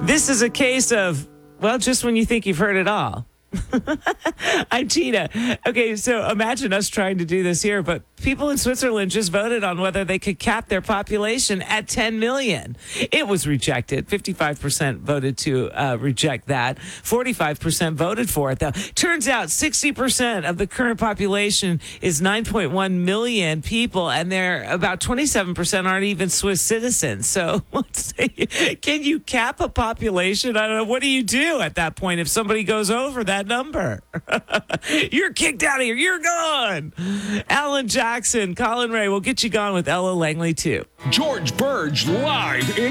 This is a case of, well, just when you think you've heard it all. I'm Tina. Okay, so imagine us trying to do this here, but people in Switzerland just voted on whether they could cap their population at 10 million. It was rejected. 55% voted to reject that. 45% voted for it, though. Turns out 60% of the current population is 9.1 million people, and they're about 27% aren't even Swiss citizens. So can you cap a population? I don't know. What do you do at that point if somebody goes over that number? You're kicked out of here. You're gone. Alan Jackson, Colin Ray will get you gone with Ella Langley, too. George Burge live in